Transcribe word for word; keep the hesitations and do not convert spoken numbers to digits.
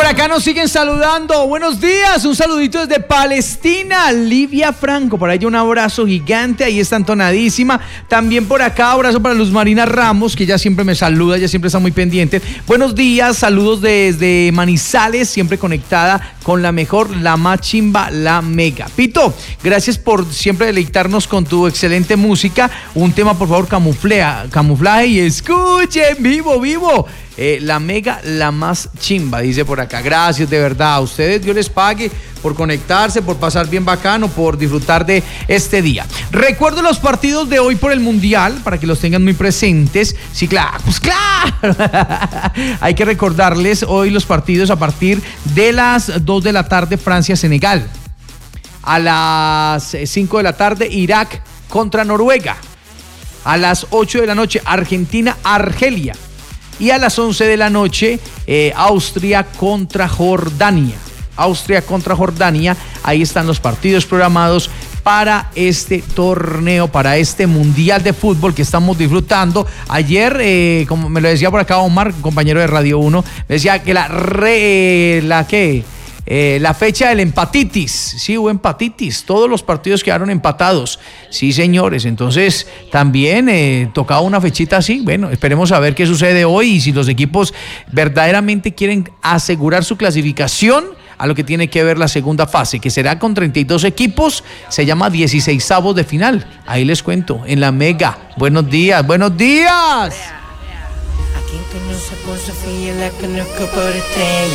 acá nos siguen saludando. Buenos días, un saludito desde Palestina, Livia Franco. Por ahí un abrazo gigante, ahí está entonadísima. También por acá, abrazo para Luz Marina Ramos, que ella siempre me saluda, ella siempre está muy pendiente. Buenos días, saludos desde Manizales, siempre conectada con la mejor, la más chimba, la mega. Pito, gracias por siempre deleitarnos con tu excelente música. Un tema, por favor, camuflea, camuflaje y escuchen, vivo, vivo. Eh, la mega, la más chimba, dice por acá. Gracias, de verdad. A ustedes Dios les pague por conectarse, por pasar bien bacano, por disfrutar de este día. Recuerdo los partidos de hoy por el Mundial, para que los tengan muy presentes. Sí, claro, pues claro. Hay que recordarles hoy los partidos a partir de las dos de la tarde, Francia-Senegal. A las cinco de la tarde, Irak contra Noruega. A las ocho de la noche, Argentina-Argelia. Y a las once de la noche, eh, Austria contra Jordania. Austria contra Jordania. Ahí están los partidos programados para este torneo, para este Mundial de Fútbol que estamos disfrutando. Ayer, eh, como me lo decía por acá Omar, compañero de Radio uno, me decía que la re, la ¿qué? Eh, la fecha del empatitis, sí, hubo empatitis, todos los partidos quedaron empatados, sí señores, entonces también eh, tocaba una fechita así. Bueno, esperemos a ver qué sucede hoy y si los equipos verdaderamente quieren asegurar su clasificación a lo que tiene que ver la segunda fase, que será con treinta y dos equipos, se llama dieciseisavos de final, ahí les cuento, en la Mega. Buenos días, buenos días. A quien conoce por Sofía la conozco por estrella.